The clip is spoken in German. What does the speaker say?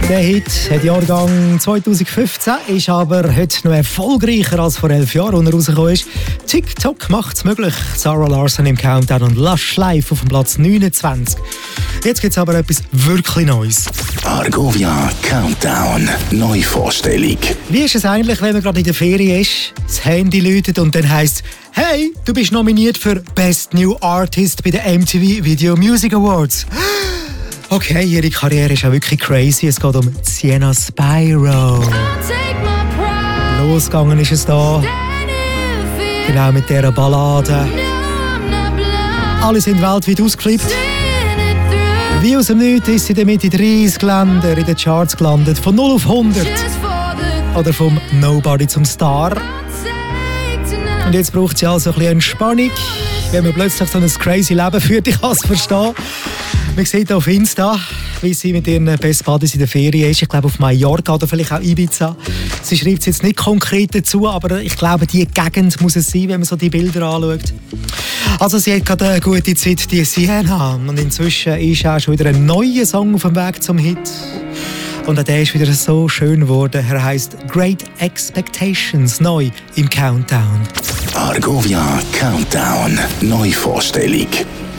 Der Hit hat Jahrgang 2015, ist aber heute noch erfolgreicher als vor 11 Jahren, als er rausgekommen ist. TikTok macht es möglich. Zara Larsson im Countdown und Lush Live auf dem Platz 29. Jetzt gibt es aber etwas wirklich Neues. Argovia Countdown Neuvorstellung. Wie ist es eigentlich, wenn man gerade in der Ferien ist, das Handy läutet und dann heisst: «Hey, du bist nominiert für Best New Artist bei den MTV Video Music Awards». Okay, ihre Karriere ist auch wirklich crazy. Es geht um Sienna Spyro. Losgegangen ist es da. Genau mit dieser Ballade. Alle sind weltweit ausgeflippt. Wie aus dem Nichts ist sie damit in 30 Ländern in den Charts gelandet. Von 0 auf 100. Oder vom Nobody zum Star. Und jetzt braucht sie also ein bisschen Entspannung. Wenn man plötzlich so ein crazy Leben führt, ich kann es verstehen. Man sieht auf Insta, wie sie mit ihren Best Buddies in der Ferien ist. Ich glaube auf Mallorca oder vielleicht auch Ibiza. Sie schreibt es jetzt nicht konkret dazu, aber ich glaube, die Gegend muss es sein, wenn man so die Bilder anschaut. Also sie hat gerade eine gute Zeit, die Sienna. Und inzwischen ist auch schon wieder ein neuer Song auf dem Weg zum Hit. Und auch der ist wieder so schön geworden. Er heisst «Great Expectations», neu im Countdown. Argovia Countdown Neuvorstellung.